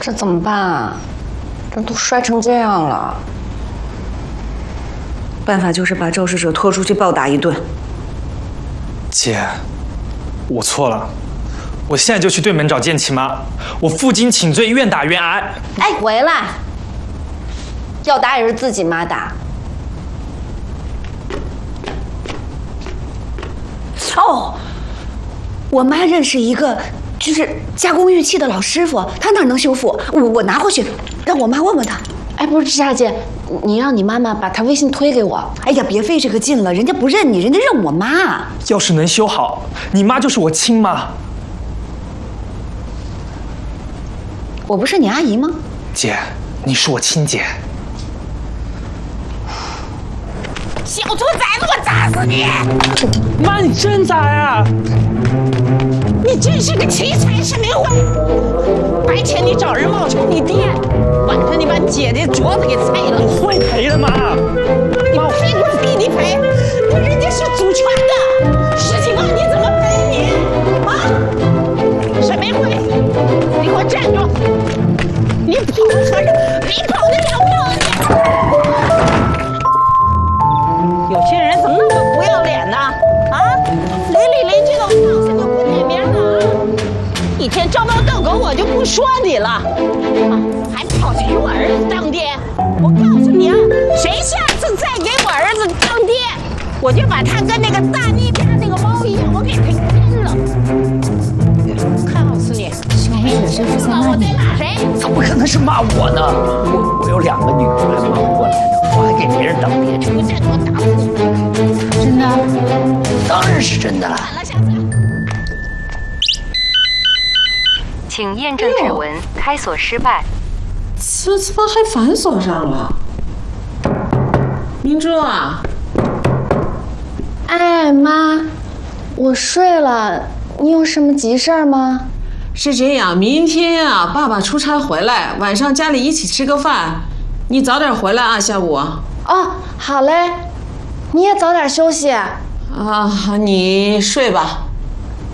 这怎么办啊？这都摔成这样了。 办法就是把肇事者拖出去暴打一顿。 姐，我错了，我现在就去对门找建琪妈，我负荆请罪，愿打愿挨。 哎，回来！要打也是自己妈打。 哦，我妈认识一个就是加工玉器的老师傅，他那儿能修复，我拿回去，让我妈问问他。 哎，不是志夏姐，你让你妈妈把她微信推给我。 哎呀，别费这个劲了，人家不认你，人家认我妈。 要是能修好，你妈就是我亲妈。 我不是你阿姨吗？ 姐，你是我亲姐。 小兔崽子，我砸死你！ 妈，你真砸呀！ 你真是个奇才是名坏！白天你找人冒充你爹，晚上你把姐的镯子给碎了。 我会赔的，妈。 你赔归逼你赔，那人家是祖传的，10几万你怎么赔你？啊！沈明辉，你给我站住！你跑得可是比跑得了命啊你！有些人怎么那么不要脸呢？啊，邻居的，我告诉你不点名了啊！一天招猫逗狗，我就不说你了，啊，还跑去给我儿子当爹！我告诉你啊，谁下次再给我儿子当爹，我就把他跟那个大泥家那个猫一样，我给他阉了！看好死你！ 小师傅在骂你。 谁？ 怎么可能是骂我呢？我有2个女儿还忙不过来呢，我还给别人当爹去。 不站住，我打死你！ 真的？ 当然是真的了。 完了，下次。 请验证指纹，开锁失败。 这怎么还反锁上了？明珠啊！ 哎，妈，我睡了，你有什么急事儿吗？ 是这样，明天啊，爸爸出差回来，晚上家里一起吃个饭，你早点回来啊，下午。 哦，好嘞，你也早点休息。 啊，你睡吧。